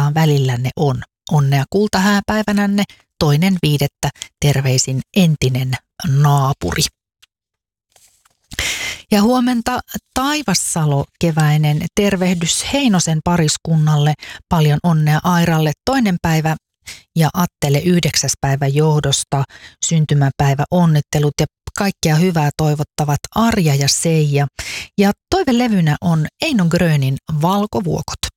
koskaan välillänne on. Onnea kultahääpäivänänne 2.5. Terveisin entinen naapuri. Ja huomenta Taivassalo keväinen tervehdys Heinosen pariskunnalle. Paljon onnea Airalle 2. päivä ja Attele 9. päivä johdosta. Syntymäpäivä onnittelut ja kaikkea hyvää toivottavat Arja ja Seija. Ja toivelevynä on Einon Grönin Valkovuokot.